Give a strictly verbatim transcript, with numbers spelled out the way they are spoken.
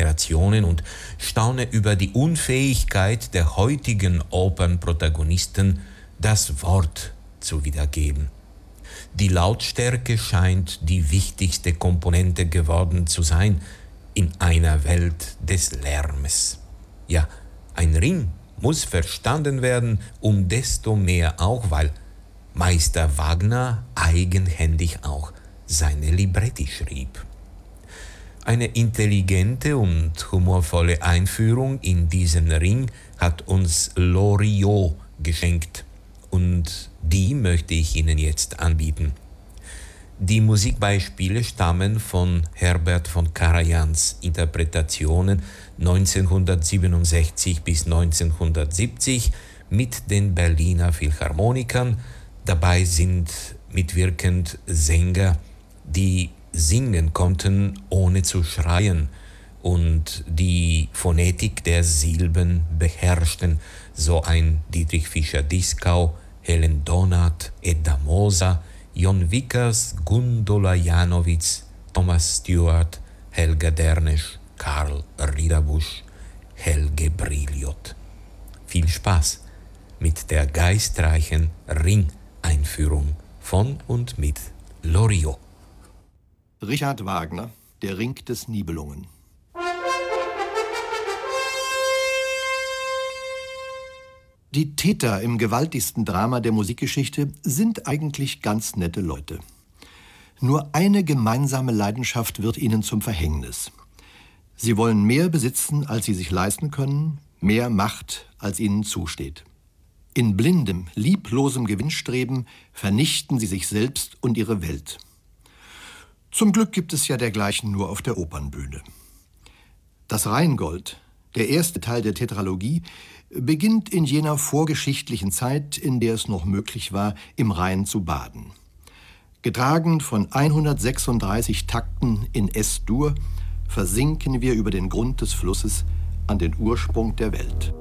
Generationen und staune über die Unfähigkeit der heutigen Opernprotagonisten, das Wort zu wiedergeben. Die Lautstärke scheint die wichtigste Komponente geworden zu sein in einer Welt des Lärmes. Ja, ein Ring muss verstanden werden, um desto mehr auch, weil Meister Wagner eigenhändig auch seine Libretti schrieb. Eine intelligente und humorvolle Einführung in diesen Ring hat uns Loriot geschenkt und die möchte ich Ihnen jetzt anbieten. Die Musikbeispiele stammen von Herbert von Karajans Interpretationen neunzehnhundertsiebenundsechzig bis neunzehnhundertsiebzig mit den Berliner Philharmonikern. Dabei sind mitwirkend Sänger, die singen konnten, ohne zu schreien und die Phonetik der Silben beherrschten, so ein Dietrich Fischer-Dieskau, Helen Donath, Edda Moser, Jon Vickers, Gundula Janowitz, Thomas Stewart, Helga Dernesch, Karl Riederbusch, Helge Brilliot. Viel Spaß mit der geistreichen Ring-Einführung von und mit Loriot. Richard Wagner, Der Ring des Nibelungen. Die Täter im gewaltigsten Drama der Musikgeschichte sind eigentlich ganz nette Leute. Nur eine gemeinsame Leidenschaft wird ihnen zum Verhängnis. Sie wollen mehr besitzen, als sie sich leisten können, mehr Macht, als ihnen zusteht. In blindem, lieblosem Gewinnstreben vernichten sie sich selbst und ihre Welt. Zum Glück gibt es ja dergleichen nur auf der Opernbühne. Das Rheingold, der erste Teil der Tetralogie, beginnt in jener vorgeschichtlichen Zeit, in der es noch möglich war, im Rhein zu baden. Getragen von hundertsechsunddreißig Takten in Es-Dur versinken wir über den Grund des Flusses an den Ursprung der Welt.